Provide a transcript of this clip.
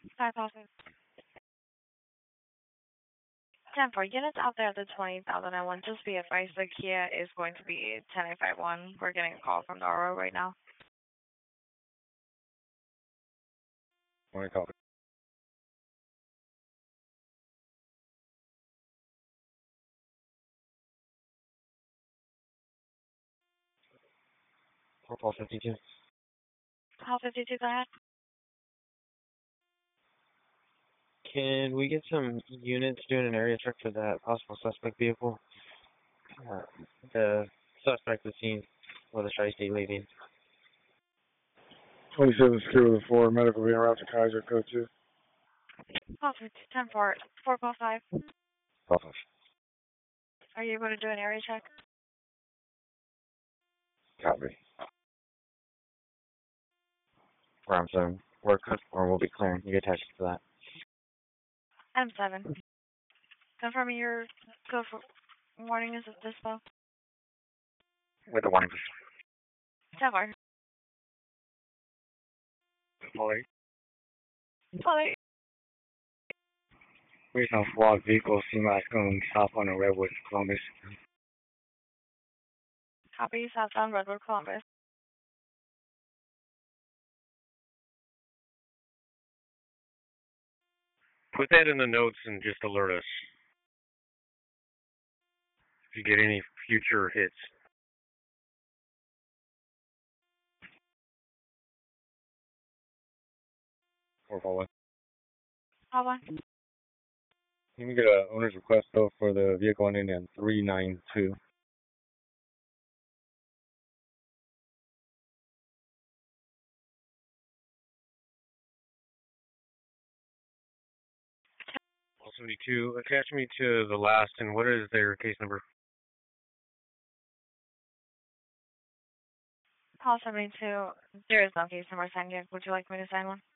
5,000. 10 for units out there at the 20,001. Just be advised the Kia is going to be 10851. We're getting a call from the RO right now. Morning, copy. Call 52. Call 52, go ahead. Can we get some units doing an area check for that possible suspect vehicle? The suspect was seen with a Tri-State leaving. 27 Skill 4, medical being routed to Kaiser, code 2. Call 10 for 4 call 5. Call 5. Are you able to do an area check? Copy. Ground zone. Work or we'll be clearing. You get attached to that. M7. Confirming your code for warning is this phone. With a warning. 10 for. Molly. Molly. Recent SWAT vehicle seen last going south on the Redwood, Columbus. Copy, southbound Redwood, Columbus. Put that in the notes and just alert us if you get any future hits. Or call 1. Call 1. Can we get an owner's request though for the vehicle ending in 392? Call 72. Attach me to the last, and what is their case number? Call 72. There is no case number signed yet. Would you like me to sign one?